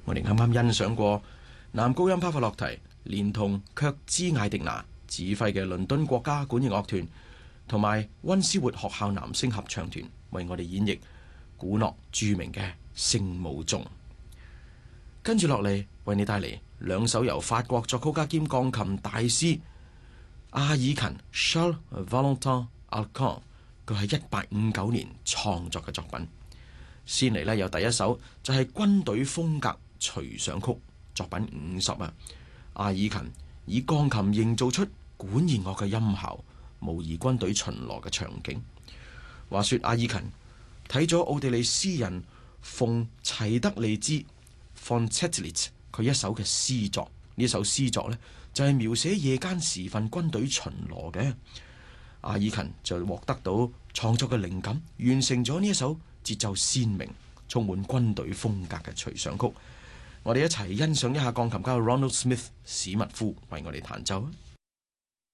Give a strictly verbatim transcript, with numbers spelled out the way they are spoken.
我哋啱啱欣賞過男高音帕法洛提連同卻茲艾迪拿指揮嘅倫敦國家管弦樂團同埋溫斯活學校男聲合唱團為我哋演繹古諾著名嘅聖母頌。跟住落嚟為你帶嚟兩首由法國作曲家兼鋼琴大師阿爾勤 Charles Valentin Alkan 佢喺一八五九年創作嘅作品。先嚟呢，有第一首就係軍隊風格隨想曲作品五十啊。阿爾勤以鋼琴營造出管弦樂嘅音效，模擬軍隊巡邏嘅場景。話說阿爾勤睇咗奧地利詩人馮齊德利茲 von Zetlitz 佢一首嘅詩作，呢首詩作呢，就係、是、描寫夜間時分軍隊巡邏嘅。阿爾勤就獲得到創作嘅靈感，完成咗呢一首節奏鮮明、充滿軍隊風格嘅隨想曲。我哋一齊欣賞一下鋼琴家 Ronald Smith 史密夫為我哋彈奏啊！